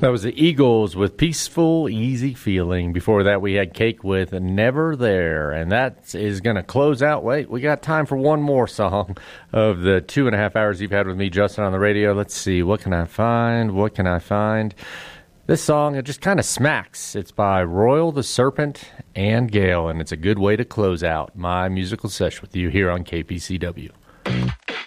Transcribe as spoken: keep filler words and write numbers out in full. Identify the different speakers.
Speaker 1: That was the Eagles with Peaceful, Easy Feeling. Before that, we had Cake with Never There. And that is going to close out. Wait, we got time for one more song of the two and a half hours you've had with me, Justin, on the radio. Let's see. What can I find? What can I find? This song, it just kind of smacks. It's by Royal the Serpent and Gale, and it's a good way to close out my musical session with you here on K P C W.